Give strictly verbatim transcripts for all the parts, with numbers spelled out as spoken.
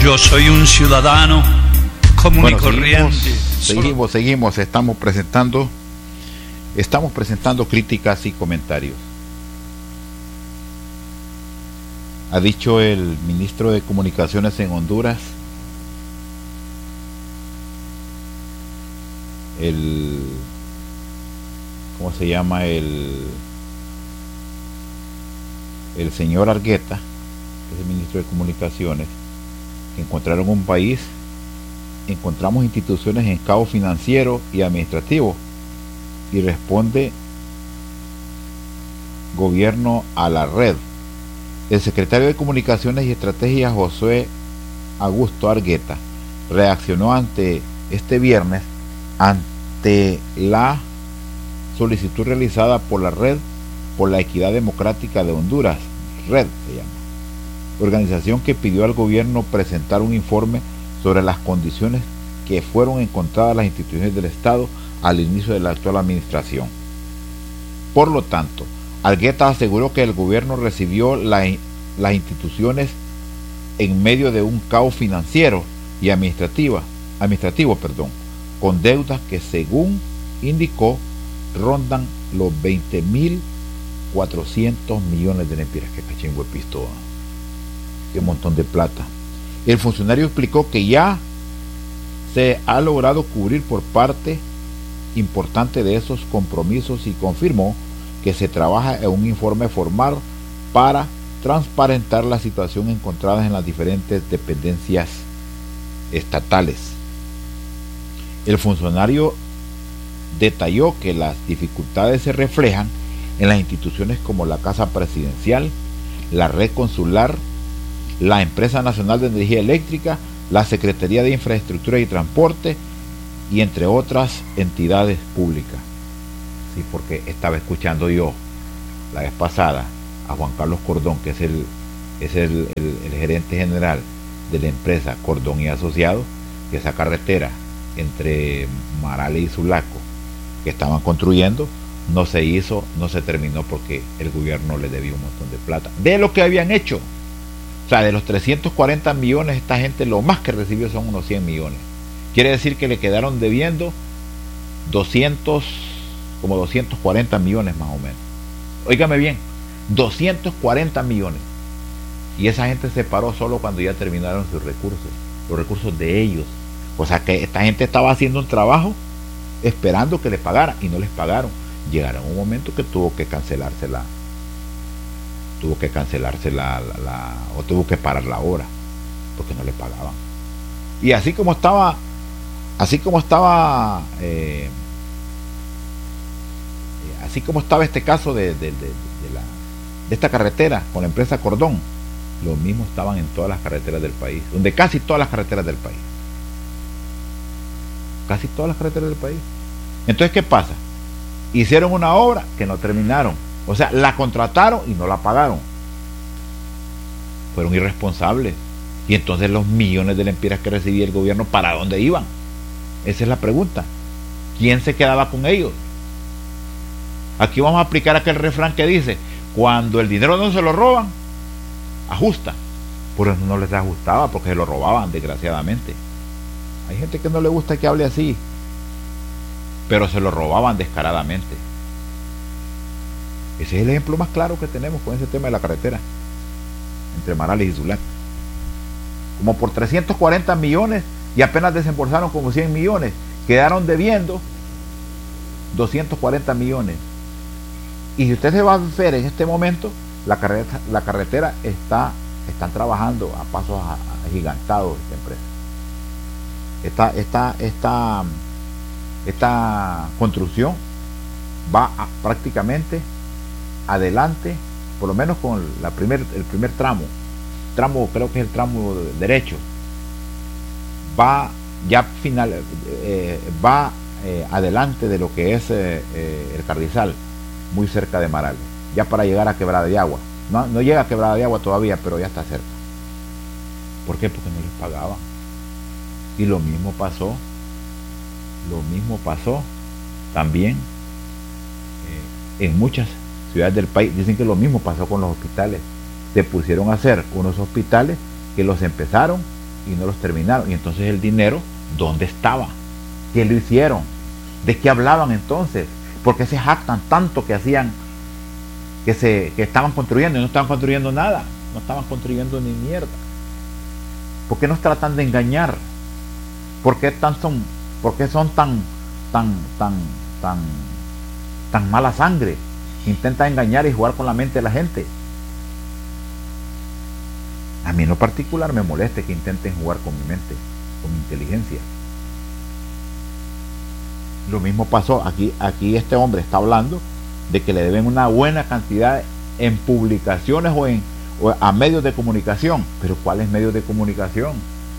Yo soy un ciudadano común bueno, y corriente. Seguimos, seguimos, seguimos, estamos presentando, estamos presentando críticas y comentarios. Ha dicho el ministro de Comunicaciones en Honduras, el, ¿cómo se llama? El, el señor Argueta, que es el ministro de Comunicaciones, que encontraron un país, encontramos instituciones en caos financiero y administrativo, y responde gobierno a la red. El secretario de Comunicaciones y Estrategia, Josué Augusto Argueta, reaccionó ante este viernes ante la solicitud realizada por la Red por la Equidad Democrática de Honduras, RED se llama, organización que pidió al gobierno presentar un informe sobre las condiciones que fueron encontradas las instituciones del Estado al inicio de la actual administración. Por lo tanto, Argueta aseguró que el gobierno recibió la, las instituciones en medio de un caos financiero y administrativa, administrativo, perdón, con deudas que, según indicó, rondan los veinte mil cuatrocientos millones de lempiras. Que cachimbo de pistola, qué montón de plata. El funcionario explicó que ya se ha logrado cubrir por parte importante de esos compromisos y confirmó que se trabaja en un informe formal para transparentar la situación encontrada en las diferentes dependencias estatales. El funcionario detalló que las dificultades se reflejan en las instituciones como la Casa Presidencial, la Red Consular, la Empresa Nacional de Energía Eléctrica, la Secretaría de Infraestructura y Transporte y entre otras entidades públicas. Sí, porque estaba escuchando yo la vez pasada a Juan Carlos Cordón, que es el, es el, el, el gerente general de la empresa Cordón y Asociados, que esa carretera entre Marales y Sulaco que estaban construyendo no se hizo, no se terminó porque el gobierno le debía un montón de plata de lo que habían hecho. O sea, de los trescientos cuarenta millones, esta gente lo más que recibió son unos cien millones. Quiere decir que le quedaron debiendo doscientos, como doscientos cuarenta millones más o menos. Óigame bien, doscientos cuarenta millones. Y esa gente se paró solo cuando ya terminaron sus recursos, los recursos de ellos. O sea que esta gente estaba haciendo un trabajo esperando que les pagaran y no les pagaron. Llegaron un momento que tuvo que cancelarse la, tuvo que cancelarse la, la, la o tuvo que parar la obra porque no le pagaban. Y así como estaba, así como estaba, eh, así como estaba este caso de, de, de, de, la, de esta carretera con la empresa Cordón, lo mismo estaban en todas las carreteras del país, donde casi todas las carreteras del país, casi todas las carreteras del país. Entonces, ¿qué pasa? Hicieron una obra que no terminaron, o sea, la contrataron y no la pagaron, fueron irresponsables. Y entonces los millones de lempiras que recibía el gobierno, ¿para dónde iban? Esa es la pregunta. ¿Quién se quedaba con ellos? Aquí vamos a aplicar aquel refrán que dice: cuando el dinero no se lo roban, ajusta. Por eso no les ajustaba, porque se lo robaban, desgraciadamente. Hay gente que no le gusta que hable así, pero se lo robaban descaradamente. Ese es el ejemplo más claro que tenemos con ese tema de la carretera entre Marales y Sulaco. Como por trescientos cuarenta millones y apenas desembolsaron como cien millones, quedaron debiendo doscientos cuarenta millones. Y si usted se va a ver en este momento, la carretera, la carretera está, están trabajando a pasos agigantados esta empresa. Esta, esta, esta, esta construcción va a, prácticamente adelante, por lo menos con la primer, el primer tramo, tramo creo que es el tramo derecho, va ya final, eh, va eh, adelante de lo que es eh, eh, el Carrizal, muy cerca de Marales, ya para llegar a Quebrada de Agua. No, no llega a Quebrada de Agua todavía, pero ya está cerca. ¿Por qué? Porque no les pagaban. Y lo mismo pasó, lo mismo pasó también eh, en muchas ciudades del país. Dicen que lo mismo pasó con los hospitales. Se pusieron a hacer unos hospitales que los empezaron y no los terminaron. Y entonces el dinero, ¿dónde estaba? ¿Qué lo hicieron? ¿De qué hablaban entonces? ¿Por qué se jactan tanto que hacían, que, se, que estaban construyendo y no estaban construyendo nada? No estaban construyendo ni mierda. ¿Por qué nos tratan de engañar? ¿Por qué, tan son, por qué son tan, tan, tan, tan, tan mala sangre? Intentan engañar y jugar con la mente de la gente. A mí en lo particular me molesta que intenten jugar con mi mente, con mi inteligencia. Lo mismo pasó, aquí, aquí este hombre está hablando de que le deben una buena cantidad en publicaciones o, en, o a medios de comunicación. Pero ¿cuáles medios de comunicación?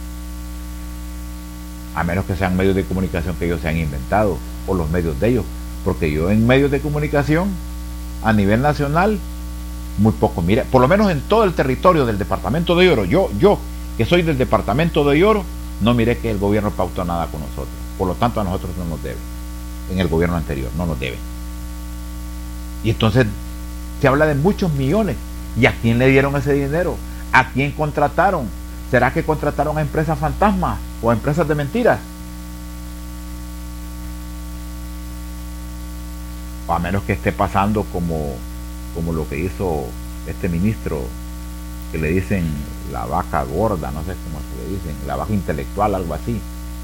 A menos que sean medios de comunicación que ellos se han inventado, o los medios de ellos. Porque yo en medios de comunicación, a nivel nacional, muy poco. Mire, por lo menos en todo el territorio del departamento de Oro, yo, yo que soy del departamento de Oro, no miré que el gobierno pautó nada con nosotros. Por lo tanto, a nosotros no nos debe. En el gobierno anterior, no nos debe. Y entonces se habla de muchos millones. ¿Y a quién le dieron ese dinero? ¿A quién contrataron? ¿Será que contrataron a empresas fantasmas o a empresas de mentiras? O a menos que esté pasando como, como lo que hizo este ministro, que le dicen la vaca gorda, no sé cómo se le dicen, la vaca intelectual, algo así.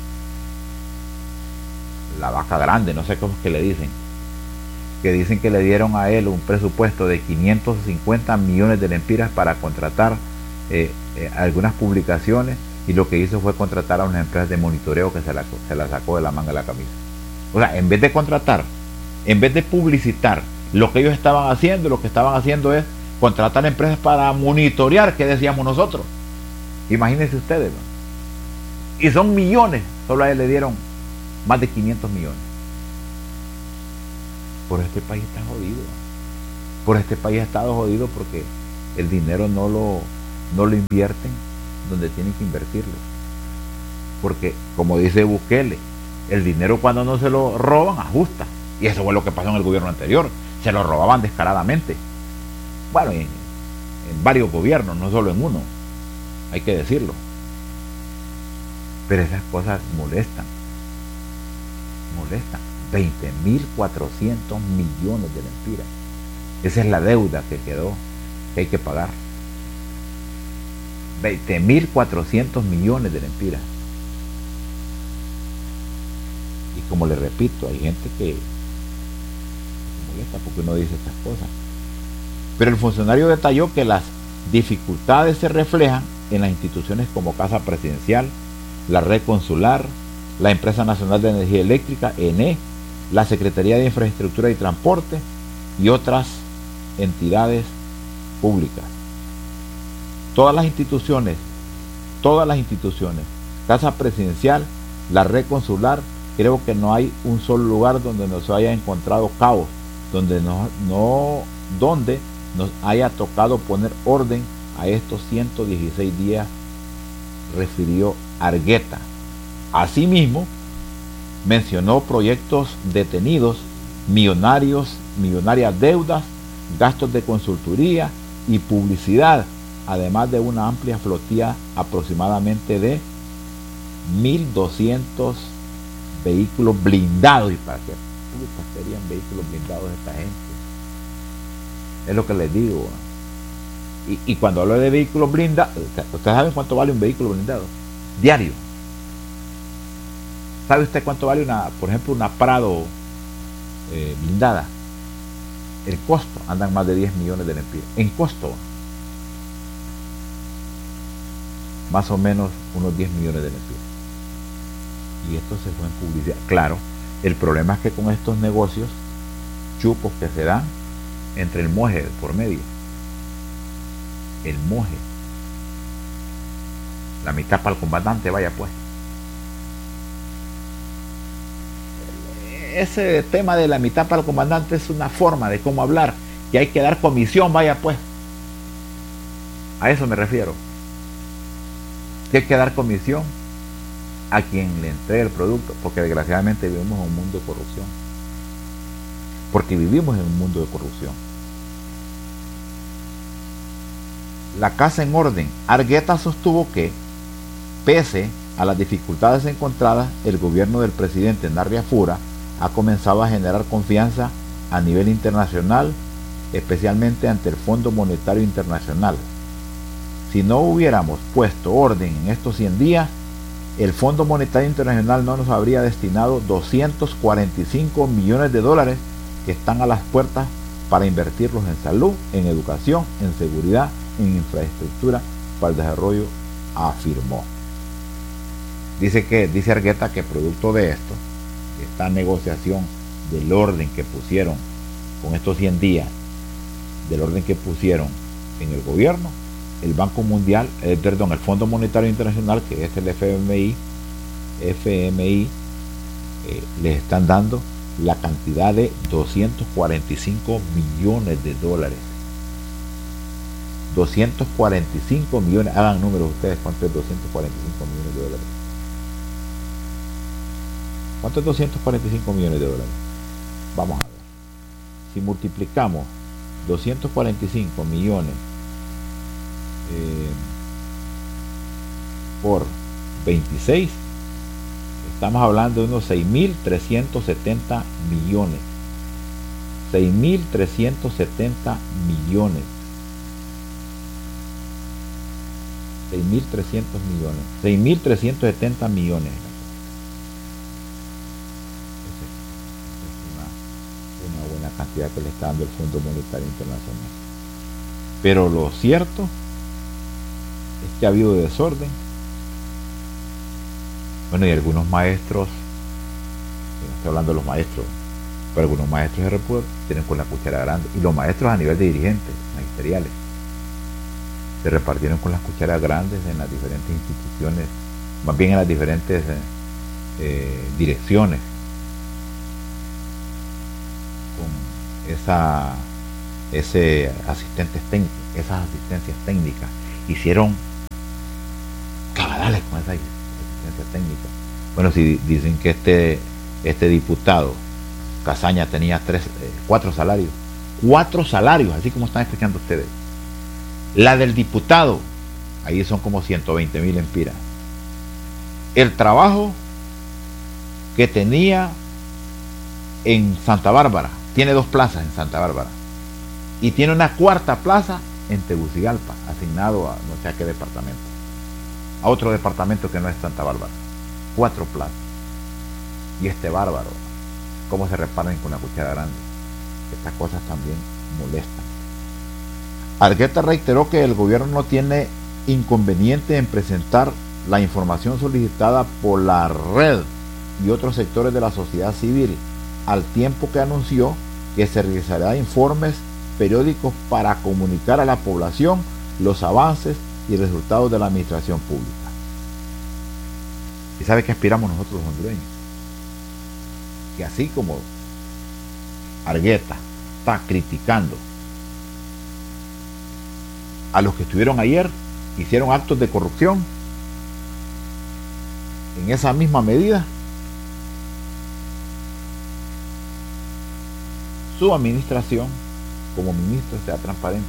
La vaca grande, no sé cómo es que le dicen. Que dicen que le dieron a él un presupuesto de quinientos cincuenta millones de lempiras para contratar eh, eh, algunas publicaciones, y lo que hizo fue contratar a unas empresas de monitoreo que se la, se la sacó de la manga de la camisa. O sea, en vez de contratar, en vez de publicitar lo que ellos estaban haciendo, lo que estaban haciendo es contratar empresas para monitorear, que decíamos nosotros. Imagínense ustedes, ¿no? Y son millones, solo a él le dieron más de quinientos millones. Por este país está jodido. Por este país ha estado jodido porque el dinero no lo, no lo invierten donde tienen que invertirlo. Porque, como dice Bukele, el dinero cuando no se lo roban, ajusta. Y eso fue lo que pasó en el gobierno anterior. Se lo robaban descaradamente. Bueno, en, en varios gobiernos, no solo en uno. Hay que decirlo. Pero esas cosas molestan. Molestan. veinte mil cuatrocientos millones de lempiras. Esa es la deuda que quedó, que hay que pagar. veinte mil cuatrocientos millones de lempiras. Y como le repito, hay gente que se molesta porque uno dice estas cosas. Pero el funcionario detalló que las dificultades se reflejan en las instituciones como Casa Presidencial, la Red Consular, la Empresa Nacional de Energía Eléctrica, E N E, la Secretaría de Infraestructura y Transporte y otras entidades públicas. Todas las instituciones, todas las instituciones, Casa Presidencial, la Red Consular, creo que no hay un solo lugar donde nos haya encontrado caos, donde no, no, donde nos haya tocado poner orden a estos ciento dieciséis días, refirió Argueta. Asimismo, mencionó proyectos detenidos, millonarios, millonarias deudas, gastos de consultoría y publicidad, además de una amplia flotilla aproximadamente de mil doscientos vehículos blindados. ¿Y para qué putas serían vehículos blindados de esta gente? Es lo que les digo. Y, y cuando hablo de vehículos blindados, ¿ustedes saben cuánto vale un vehículo blindado? Diario. ¿Sabe usted cuánto vale una, por ejemplo, una Prado eh, blindada? El costo, andan más de diez millones de lempiras. En costo, más o menos unos diez millones de lempiras. Y esto se fue en publicidad. Claro, el problema es que con estos negocios chupos que se dan entre el moje por medio, el moje, la mitad para el comandante, vaya pues. Ese tema de la mitad para el comandante es una forma de cómo hablar, que hay que dar comisión, vaya pues. A eso me refiero. Que hay que dar comisión a quien le entregue el producto, porque desgraciadamente vivimos en un mundo de corrupción. Porque vivimos en un mundo de corrupción. La casa en orden. Argueta sostuvo que Pese a las dificultades encontradas, el gobierno del presidente Narria Fura ha comenzado a generar confianza a nivel internacional, especialmente ante el Fondo Monetario Internacional. Si no hubiéramos puesto orden en estos cien días, el Fondo Monetario Internacional no nos habría destinado doscientos cuarenta y cinco millones de dólares que están a las puertas para invertirlos en salud, en educación, en seguridad, en infraestructura para el desarrollo, afirmó. Dice que, dice Argueta que producto de esto, esta negociación del orden que pusieron con estos cien días, del orden que pusieron en el gobierno, el Banco Mundial, eh, perdón, el Fondo Monetario Internacional, que es el F M I, F M I, eh, les están dando la cantidad de doscientos cuarenta y cinco millones de dólares. doscientos cuarenta y cinco millones, hagan números ustedes, ¿cuánto es doscientos cuarenta y cinco millones de dólares? ¿Cuánto es doscientos cuarenta y cinco millones de dólares? Vamos a ver. Si multiplicamos doscientos cuarenta y cinco millones eh, por veintiséis, estamos hablando de unos seis mil trescientos setenta millones. seis mil trescientos setenta millones. seis mil trescientos millones. seis mil trescientos setenta millones. Una buena cantidad que le está dando el Fondo Monetario Internacional. Pero lo cierto es que ha habido desorden. Bueno, y algunos maestros, no estoy hablando de los maestros, pero algunos maestros de República tienen con la cuchara grande. Y los maestros a nivel de dirigentes magisteriales se repartieron con las cucharas grandes en las diferentes instituciones, más bien en las diferentes eh, eh, direcciones, con esa ese asistentes técnicos, esas asistencias técnicas, hicieron cabadales con esa asistencia técnica. Bueno, si dicen que este este diputado Casaña tenía tres, eh, cuatro salarios, cuatro salarios, así como están escuchando ustedes. La del diputado, ahí son como ciento veinte mil empiras. El trabajo que tenía en Santa Bárbara, tiene dos plazas en Santa Bárbara, y tiene una cuarta plaza en Tegucigalpa, asignado a no sé a qué departamento, a otro departamento que no es Santa Bárbara. Cuatro plazas. Y este bárbaro, cómo se reparten con la cuchara grande. Estas cosas también molestan. Argueta reiteró que el gobierno no tiene inconveniente en presentar la información solicitada por la red y otros sectores de la sociedad civil, al tiempo que anunció que se realizará informes periódicos para comunicar a la población los avances y resultados de la administración pública. ¿Y sabe qué aspiramos nosotros los hondureños? Que así como Argueta está criticando a los que estuvieron ayer, hicieron actos de corrupción, en esa misma medida su administración como ministro sea transparente.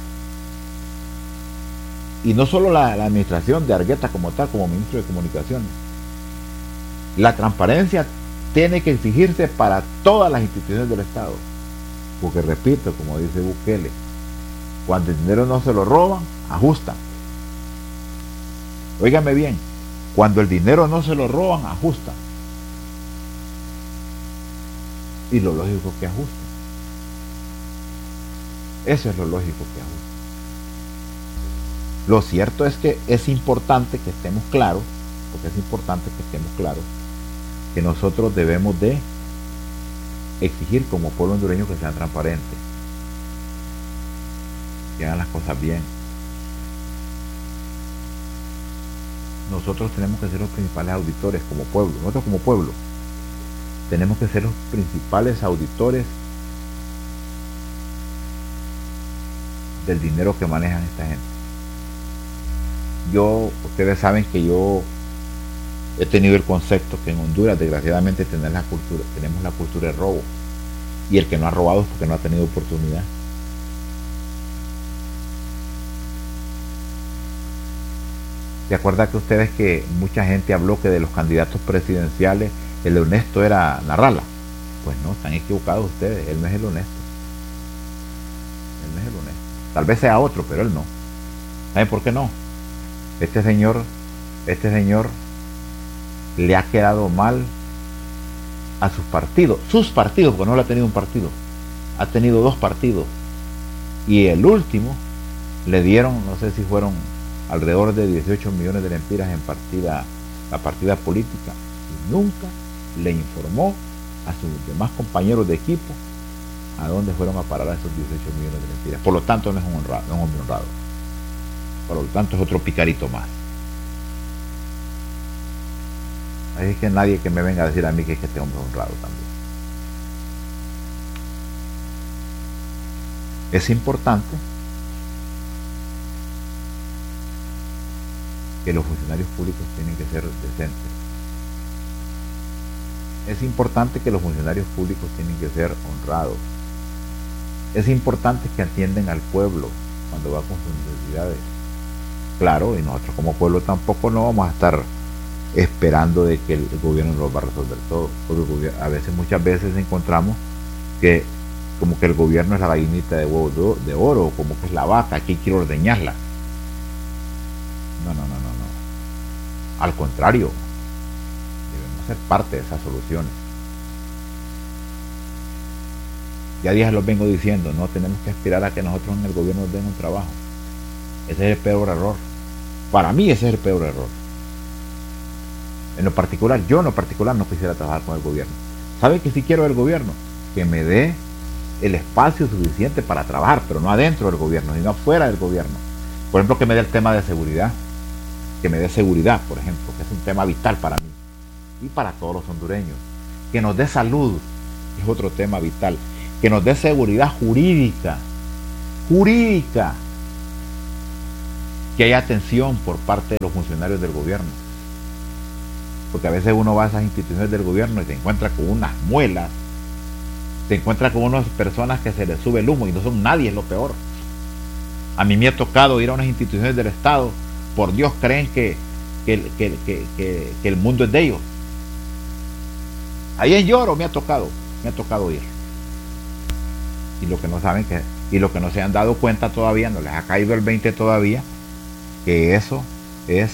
Y no solo la, la administración de Argueta como tal, como ministro de Comunicaciones. La transparencia tiene que exigirse para todas las instituciones del Estado. Porque repito, como dice Bukele, cuando el dinero no se lo roban, ajustan. Óigame bien, cuando el dinero no se lo roban, ajustan. Y lo lógico es que ajustan. Eso es lo lógico que ajustan. Lo cierto es que es importante que estemos claros, porque es importante que estemos claros, que nosotros debemos de exigir como pueblo hondureño que sean transparentes, que hagan las cosas bien. Nosotros tenemos que ser los principales auditores como pueblo. Nosotros como pueblo tenemos que ser los principales auditores del dinero que manejan esta gente. Yo, ustedes saben que yo he tenido el concepto que en Honduras desgraciadamente tenemos la cultura, tenemos la cultura de robo, y el que no ha robado es porque no ha tenido oportunidad. ¿Se acuerdan que ustedes que mucha gente habló que de los candidatos presidenciales el honesto era Narrala? Pues no, están equivocados ustedes, él no es el honesto. Él no es el honesto. Tal vez sea otro, pero él no. ¿Saben por qué no? Este señor, este señor le ha quedado mal a sus partidos, sus partidos, porque no le ha tenido un partido, ha tenido dos partidos, y el último le dieron, no sé si fueron alrededor de dieciocho millones de lempiras en partida, la partida política, y nunca le informó a sus demás compañeros de equipo a dónde fueron a parar esos dieciocho millones de lempiras. Por lo tanto no es un honrado, no es un hombre honrado. Por lo tanto es otro picarito más. Así que nadie que me venga a decir a mí que es que este hombre es honrado también. Es importante que los funcionarios públicos tienen que ser decentes. Es importante que los funcionarios públicos tienen que ser honrados. Es importante que atiendan al pueblo cuando va con sus necesidades. Claro, y nosotros como pueblo tampoco no vamos a estar esperando de que el gobierno nos va a resolver todo, porque a veces, muchas veces encontramos que como que el gobierno es la gallinita de huevo de oro, como que es la vaca, que quiero ordeñarla. No, no, no, no, no. Al contrario, debemos ser parte de esas soluciones. Ya días los vengo diciendo, no tenemos que aspirar a que nosotros en el gobierno nos den un trabajo. Ese es el peor error. Para mí ese es el peor error. En lo particular, yo en lo particular no quisiera trabajar con el gobierno. ¿Sabe que si quiero el gobierno? Que me dé el espacio suficiente para trabajar, pero no adentro del gobierno, sino afuera del gobierno. Por ejemplo, que me dé el tema de seguridad. Que me dé seguridad, por ejemplo, que es un tema vital para mí y para todos los hondureños. Que nos dé salud, que es otro tema vital. Que nos dé seguridad jurídica. Jurídica. Que haya atención por parte de los funcionarios del gobierno. Porque a veces uno va a esas instituciones del gobierno y se encuentra con unas muelas, se encuentra con unas personas que se les sube el humo y no son nadie, es lo peor. A mí me ha tocado ir a unas instituciones del Estado, por Dios creen que, que, que, que, que, que el mundo es de ellos. Ahí en Lloro me ha tocado, me ha tocado ir. Y lo que no saben que, y lo que no se han dado cuenta todavía, no les ha caído el veinte todavía, que eso es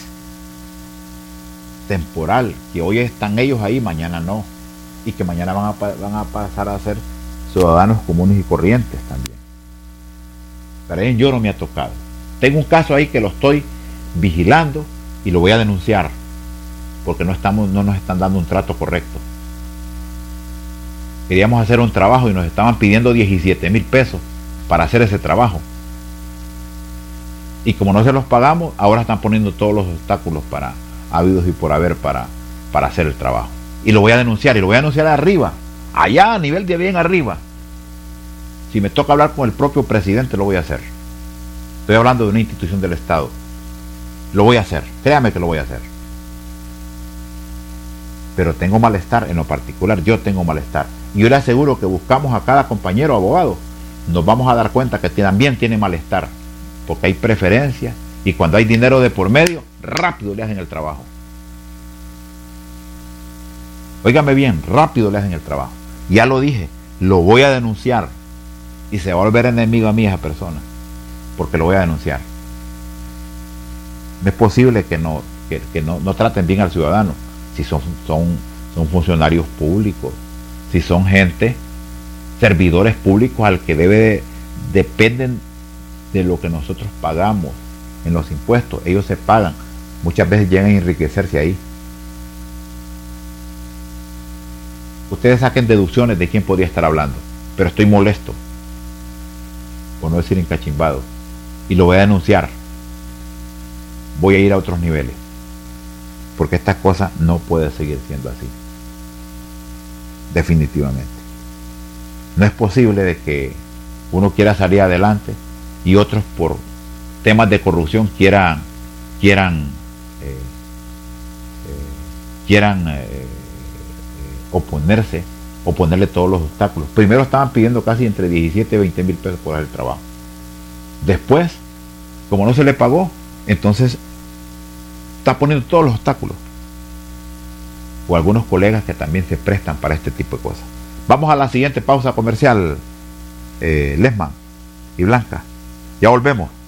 temporal, que hoy están ellos ahí, mañana no, y que mañana van a, van a pasar a ser ciudadanos comunes y corrientes también. Pero ahí yo no me ha tocado. Tengo un caso ahí que lo estoy vigilando y lo voy a denunciar, porque no, estamos, no nos están dando un trato correcto. Queríamos hacer un trabajo y nos estaban pidiendo diecisiete mil pesos para hacer ese trabajo. Y como no se los pagamos, ahora están poniendo todos los obstáculos para habidos y por haber para, para hacer el trabajo. Y lo voy a denunciar, y lo voy a denunciar arriba, allá a nivel de bien arriba. Si me toca hablar con el propio presidente, lo voy a hacer. Estoy hablando de una institución del Estado. Lo voy a hacer, créame que lo voy a hacer. Pero tengo malestar, en lo particular yo tengo malestar. Y yo le aseguro que buscamos a cada compañero abogado, nos vamos a dar cuenta que también tiene malestar, porque hay preferencias, y cuando hay dinero de por medio, rápido le hacen el trabajo. Óigame bien, rápido le hacen el trabajo. Ya lo dije, lo voy a denunciar, y se va a volver enemigo a mí esa persona, porque lo voy a denunciar. No es posible que no, que, que no, no traten bien al ciudadano, si son, son, son funcionarios públicos, si son gente, servidores públicos al que debe de, dependen de lo que nosotros pagamos en los impuestos. Ellos se pagan, muchas veces llegan a enriquecerse ahí. Ustedes saquen deducciones de quién podría estar hablando, pero estoy molesto, por no decir encachimbado, y lo voy a denunciar. Voy a ir a otros niveles, porque esta cosa no puede seguir siendo así, definitivamente. No es posible de que uno quiera salir adelante y otros por temas de corrupción quieran quieran eh, eh, quieran eh, eh, oponerse, oponerle todos los obstáculos. Primero estaban pidiendo casi entre diecisiete y veinte mil pesos por hacer el trabajo. Después, como no se le pagó, entonces está poniendo todos los obstáculos. O algunos colegas que también se prestan para este tipo de cosas. Vamos a la siguiente pausa comercial, eh, Lesman y Blanca. Ya volvemos.